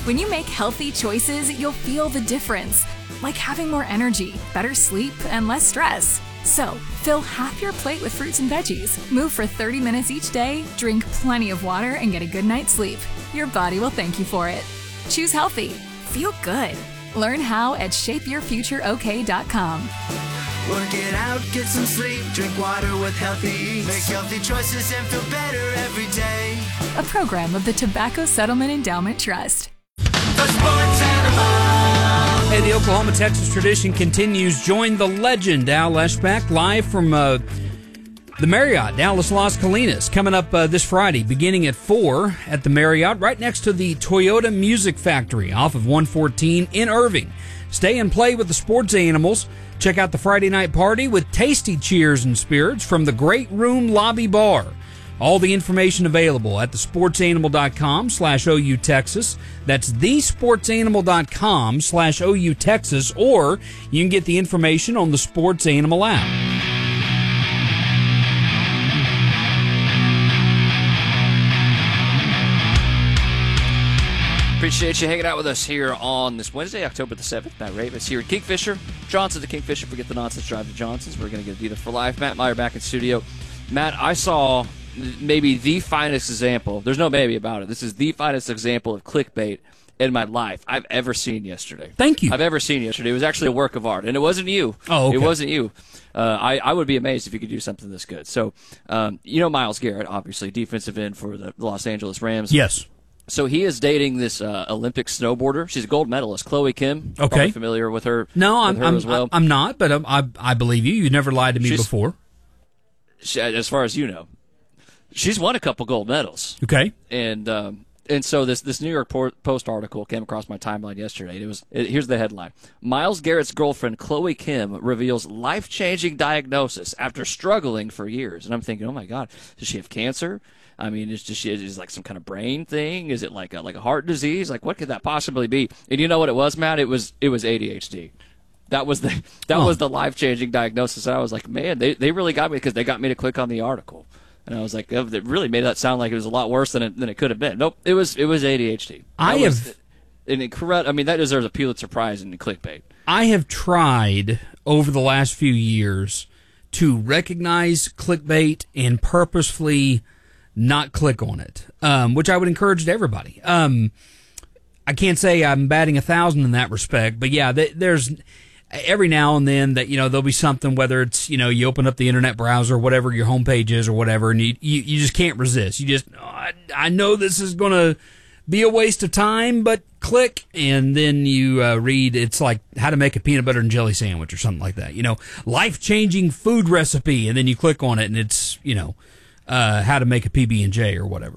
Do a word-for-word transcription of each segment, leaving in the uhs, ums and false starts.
When you make healthy choices, you'll feel the difference, like having more energy, better sleep, and less stress. So, fill half your plate with fruits and veggies, move for thirty minutes each day, drink plenty of water, and get a good night's sleep. Your body will thank you for it. Choose healthy. Feel good. Learn how at shape your future o k dot com. Work it out, get some sleep, drink water with healthy eats. Make healthy choices and feel better every day. A program of the Tobacco Settlement Endowment Trust. The Sports Animal. Hey, the Oklahoma, Texas tradition continues. Join the legend, Al Eschbach, live from uh, the Marriott, Dallas Las Colinas, coming up uh, this Friday, beginning at four at the Marriott, right next to the Toyota Music Factory off of one fourteen in Irving. Stay and play with the sports animals. Check out the Friday night party with tasty cheers and spirits from the Great Room Lobby Bar. All the information available at thesportsanimal.com slash OU Texas. That's thesportsanimal.com slash OU Texas, or you can get the information on the Sports Animal app. Appreciate you hanging out with us here on this Wednesday, October the seventh. Matt Ravis here in Kingfisher. Johnson to Kingfisher. Forget the nonsense. Drive to Johnson's. We're going to get Vita for life. Matt Meyer back in studio. Matt, I saw maybe the finest example. There's no maybe about it. This is the finest example of clickbait in my life I've ever seen yesterday. Thank you. I've ever seen yesterday. It was actually a work of art, and it wasn't you. Oh, okay. It wasn't you. Uh, I, I would be amazed if you could do something this good. So, um, you know Myles Garrett, obviously, defensive end for the Los Angeles Rams. Yes. So he is dating this uh, Olympic snowboarder. She's a gold medalist, Chloe Kim. Okay. Probably familiar with her. No, with I'm, her I'm, as well. I'm not, but I, I, I believe you. You never lied to me She's- before. She, as far as you know, she's won a couple gold medals. Okay. And um, and so this this New York Post article came across my timeline yesterday. It was it, here's the headline: Myles Garrett's girlfriend Chloe Kim reveals life-changing diagnosis after struggling for years. And I'm thinking, oh my God, does she have cancer? I mean, is just is it like some kind of brain thing? Is it like a, like a heart disease? Like what could that possibly be? And you know what it was, Matt? It was it was A D H D. That was the that oh. was the life-changing diagnosis. And I was like, man, they they really got me because they got me to click on the article. And I was like, oh, it really made that sound like it was a lot worse than it than it could have been. Nope, it was it was A D H D. That I was have an incredible. I mean, that deserves a Pulitzer Prize in clickbait. I have tried over the last few years to recognize clickbait and purposefully not click on it, um, which I would encourage to everybody. Um, I can't say I'm batting a thousand in that respect, but yeah, th- there's every now and then that, you know, there'll be something, whether it's, you know, you open up the internet browser, whatever your homepage is or whatever, and you, you, you just can't resist. You just, oh, I, I know this is going to be a waste of time, but click, and then you uh, read, it's like how to make a peanut butter and jelly sandwich or something like that. You know, life-changing food recipe, and then you click on it, and it's, you know, uh, how to make a P B and J or whatever.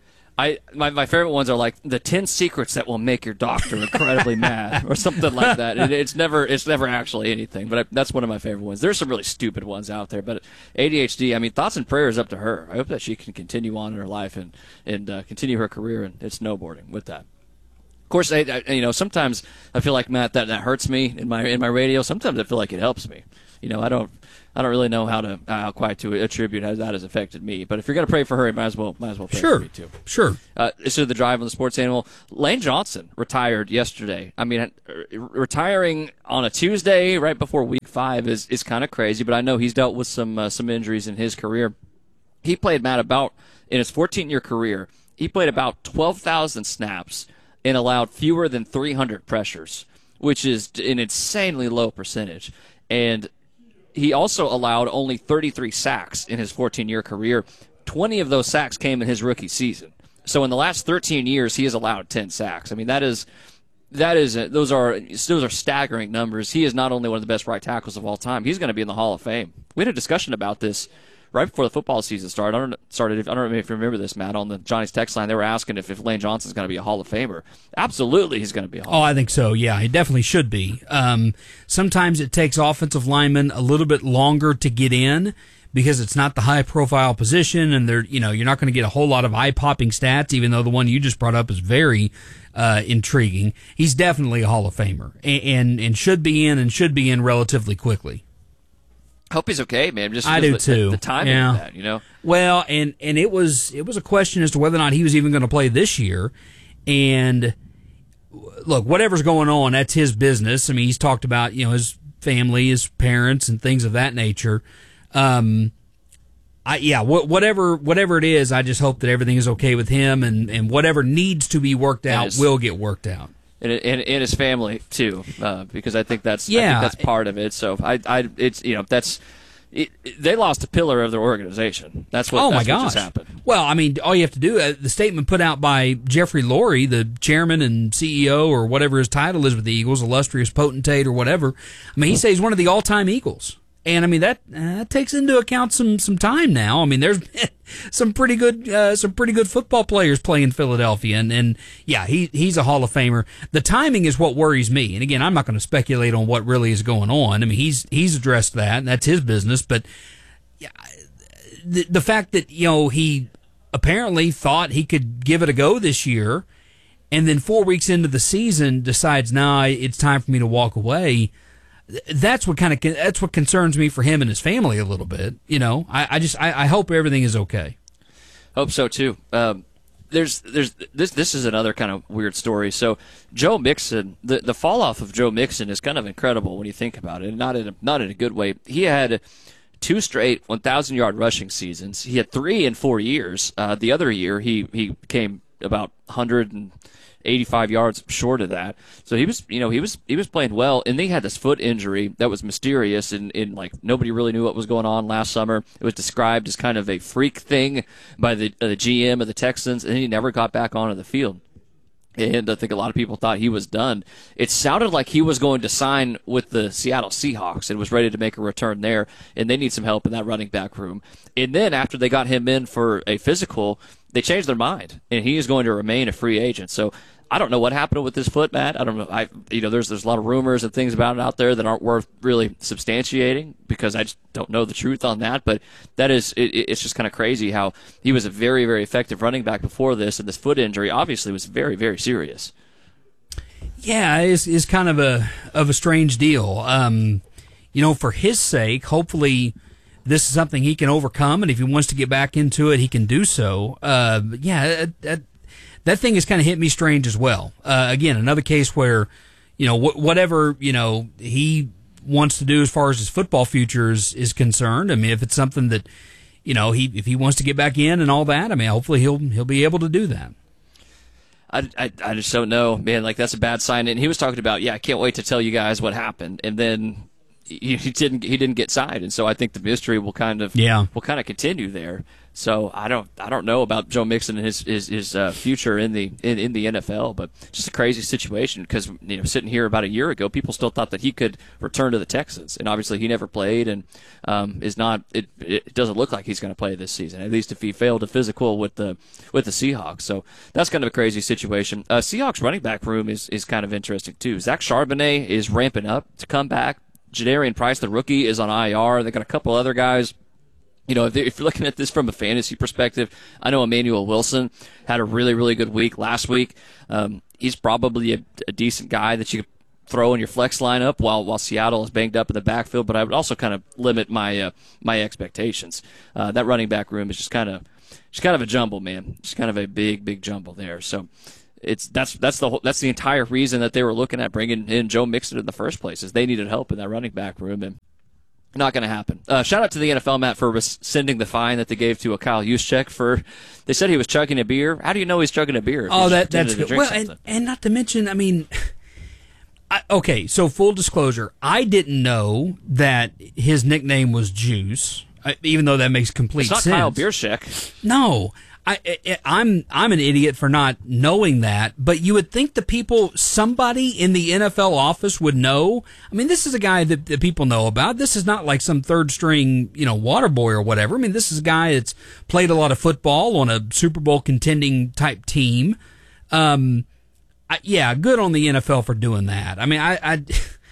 I my, my favorite ones are like the ten secrets that will make your doctor incredibly mad or something like that. It, it's never it's never actually anything, but I, that's one of my favorite ones. There's some really stupid ones out there, but A D H D, I mean, thoughts and prayers up to her. I hope that she can continue on in her life and and uh, continue her career in, in snowboarding with that. Of course, I, I, you know, sometimes I feel like, Matt, that, that hurts me in my in my radio. Sometimes I feel like it helps me. You know, I don't I don't really know how to how quite to attribute how that has affected me. But if you're going to pray for her, you might as well might as well pray sure. for me too. Sure. Uh, so the drive on the Sports Animal. Lane Johnson retired yesterday. I mean, retiring on a Tuesday right before Week Five is is kind of crazy. But I know he's dealt with some uh, some injuries in his career. He played, Matt, about in his fourteen-year career. He played about twelve thousand snaps and allowed fewer than three hundred pressures, which is an insanely low percentage. And he also allowed only thirty-three sacks in his fourteen-year career. twenty of those sacks came in his rookie season. So in the last thirteen years, he has allowed ten sacks. I mean, that is that is those are those are staggering numbers. He is not only one of the best right tackles of all time. He's going to be in the Hall of Fame. We had a discussion about this right before the football season started. I don't started. If, I don't know if you remember this, Matt, on the Johnny's text line. They were asking if, if Lane Johnson's going to be a Hall of Famer. Absolutely, he's going to be a Hall Oh, of Famer. I think so, yeah. He definitely should be. Um, sometimes it takes offensive linemen a little bit longer to get in because it's not the high-profile position, and they're, you know, you're not going to get a whole lot of eye-popping stats, even though the one you just brought up is very uh, intriguing. He's definitely a Hall of Famer and, and, and should be in and should be in relatively quickly. Hope he's okay, man. Just I do the, too. The, the timing yeah. of that, you know. Well, and and it was it was a question as to whether or not he was even going to play this year, and look, whatever's going on, that's his business. I mean, he's talked about, you know, his family, his parents, and things of that nature. Um, I, yeah, wh- whatever whatever it is, I just hope that everything is okay with him, and, and whatever needs to be worked out his, will get worked out. And, and, and his family too, uh, because I think that's yeah. I think that's part of it. So I, I it's you know that's it, it, they lost a pillar of their organization. That's what. Oh that's my what gosh! just happened. Well, I mean, all you have to do uh, the statement put out by Jeffrey Lurie, the chairman and C E O or whatever his title is with the Eagles, illustrious potentate or whatever. I mean, he says he's one of the all-time Eagles. And I mean that uh, takes into account some some time now. I mean, there's been some pretty good uh, some pretty good football players playing in Philadelphia, and, and yeah, he he's a Hall of Famer. The timing is what worries me. And again, I'm not going to speculate on what really is going on. I mean, he's he's addressed that, and that's his business. But yeah, the the fact that you know he apparently thought he could give it a go this year, and then four weeks into the season decides, nah, it's time for me to walk away. That's what kind of that's what concerns me for him and his family a little bit. You know, I, I just I, I hope everything is okay. Hope so too. Um, there's there's this this is another kind of weird story. So Joe Mixon, the the fall off of Joe Mixon is kind of incredible when you think about it. Not in a, not in a good way. He had two straight one thousand yard rushing seasons. He had three in four years. Uh, the other year he he came about one hundred eighty-five yards short of that. So he was, you know, he was he was playing well, and then he had this foot injury that was mysterious, and, and like nobody really knew what was going on last summer. It was described as kind of a freak thing by the uh, the G M of the Texans, and he never got back onto the field. And I think a lot of people thought he was done. It sounded like he was going to sign with the Seattle Seahawks and was ready to make a return there, and they need some help in that running back room. And then after they got him in for a physical, they changed their mind, and he is going to remain a free agent. So I don't know what happened with his foot, Matt. I don't know. I, you know, there's there's a lot of rumors and things about it out there that aren't worth really substantiating because I just don't know the truth on that. But that is, it, it's just kind of crazy how he was a very, very effective running back before this, and this foot injury obviously was very, very serious. Yeah, it's, it's kind of a of a strange deal. Um, you know, for his sake, hopefully this is something he can overcome, and if he wants to get back into it, he can do so. Uh, yeah, that, that thing has kind of hit me strange as well. Uh, again, another case where, you know, wh- whatever, you know, he wants to do as far as his football future is, is concerned. I mean, if it's something that, you know, he if he wants to get back in and all that, I mean, hopefully he'll he'll be able to do that. I, I, I just don't know, man. Like, that's a bad sign. And he was talking about, yeah, I can't wait to tell you guys what happened. And then he, he didn't he didn't get signed, and so I think the mystery will kind of yeah. will kind of continue there. So I don't I don't know about Joe Mixon and his his, his uh, future in the in, in the N F L, but just a crazy situation because, you know, sitting here about a year ago, people still thought that he could return to the Texans, and obviously he never played and um, is not. It, it doesn't look like he's going to play this season, at least if he failed a physical with the with the Seahawks. So that's kind of a crazy situation. Uh, Seahawks running back room is is kind of interesting too. Zach Charbonnet is ramping up to come back. Jadarian Price, the rookie, is on I R. They got a couple other guys. You know, if, if you're looking at this from a fantasy perspective, I know Emmanuel Wilson had a really, really good week last week. Um, he's probably a, a decent guy that you could throw in your flex lineup while while Seattle is banged up in the backfield. But I would also kind of limit my uh, my expectations. Uh, that running back room is just kind of just kind of a jumble, man. Just kind of a big, big jumble there. So it's that's that's the whole, that's the entire reason that they were looking at bringing in Joe Mixon in the first place, is they needed help in that running back room, and not going to happen. Uh, shout out to the N F L, Matt, for rescinding the fine that they gave to a Kyle Juszczyk for. They said he was chugging a beer. How do you know he's chugging a beer? Oh, that that's good. Well, and, and not to mention, I mean, I, okay. So full disclosure, I didn't know that his nickname was Juice, I, even though that makes complete sense. It's not Kyle Bierschek. No. I, I, I'm I'm an idiot for not knowing that, but you would think the people, somebody in the N F L office would know. I mean, this is a guy that, that people know about. This is not like some third string, you know, water boy or whatever. I mean, this is a guy that's played a lot of football on a Super Bowl contending type team. Um, I, yeah, good on the N F L for doing that. I mean, I, I,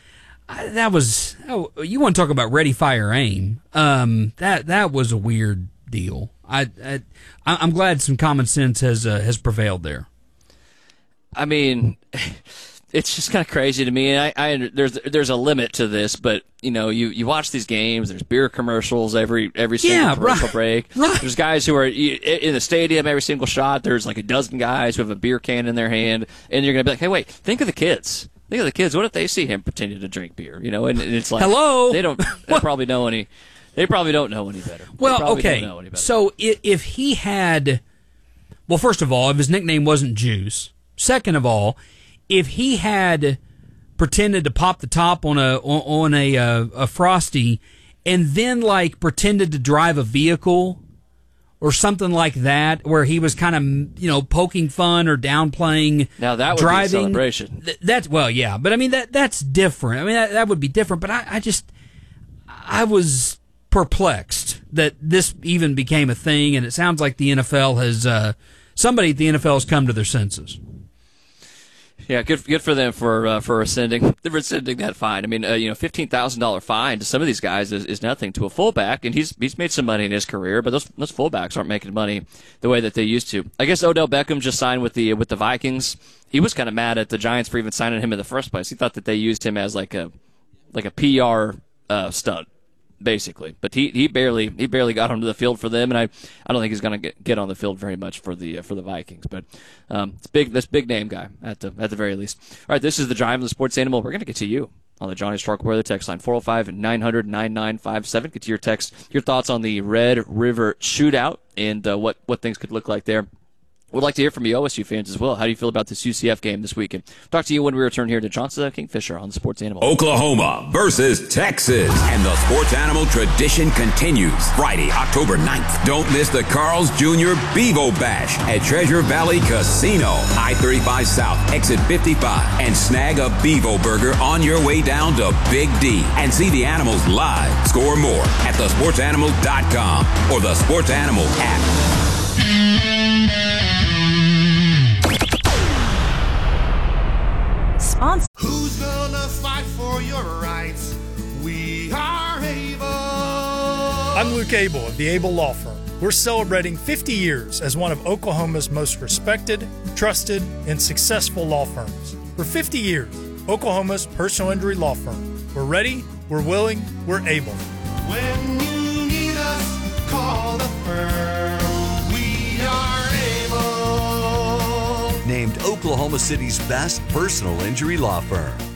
I that was oh, you want to talk about ready, fire, aim? Um, that that was a weird deal. I, I I'm glad some common sense has uh, has prevailed there. I mean, it's just kind of crazy to me. And I, I there's there's a limit to this, but you know, you, you watch these games. There's beer commercials every every single Yeah, commercial right, break. right. There's guys who are in the stadium every single shot. There's like a dozen guys who have a beer can in their hand, and you're gonna be like, hey, wait, think of the kids. Think of the kids. What if they see him pretending to drink beer? You know, and, and it's like, hello, they don't they probably know any. They probably don't know any better. They Well, okay. Don't know any better. So if, if he had, well, first of all, if his nickname wasn't Juice. Second of all, if he had pretended to pop the top on a on a uh, a Frosty, and then like pretended to drive a vehicle or something like that, where he was kind of, you know, poking fun or downplaying now that would driving, be a celebration. Th- that's well, yeah, but I mean that that's different. I mean that, that would be different. But I, I just I was perplexed that this even became a thing, and it sounds like the N F L has uh, somebody at the N F L has come to their senses. Yeah, good good for them for uh, for rescinding for rescinding that fine. I mean, uh, you know, fifteen thousand dollar fine to some of these guys is, is nothing to a fullback, and he's he's made some money in his career, but those those fullbacks aren't making money the way that they used to. I guess Odell Beckham just signed with the with the Vikings. He was kind of mad at the Giants for even signing him in the first place. He thought that they used him as like a like a P R uh, stunt, basically. But he, he barely he barely got onto the field for them, and I, I don't think he's going to get get on the field very much for the uh, for the Vikings. But um, it's big this big name guy at the at the very least. All right, this is the Drive of the Sports Animal. We're going to get to you on the Johnny Stark Weather text line four oh five, nine hundred, ninety-nine fifty-seven. Get to your text, your thoughts on the Red River Shootout and uh, what what things could look like there. We'd like to hear from you O S U fans as well. How do you feel about this U C F game this weekend? Talk to you when we return here to Johnson Kingfisher on the Sports Animal. Oklahoma versus Texas. And the Sports Animal tradition continues. Friday, October ninth. Don't miss the Carl's Junior Bevo Bash at Treasure Valley Casino. I thirty-five South, exit fifty-five. And snag a Bevo burger on your way down to Big D. And see the animals live. Score more at the sports animal dot com or the Sports Animal app. Sponsor. Who's gonna fight for your rights? We are able. I'm Luke Abel of the Abel Law Firm. We're celebrating fifty years as one of Oklahoma's most respected, trusted, and successful law firms. For fifty years, Oklahoma's personal injury law firm. We're ready, we're willing, we're able. When you need us, call the firm. We are able. Named Oklahoma City's best personal injury law firm.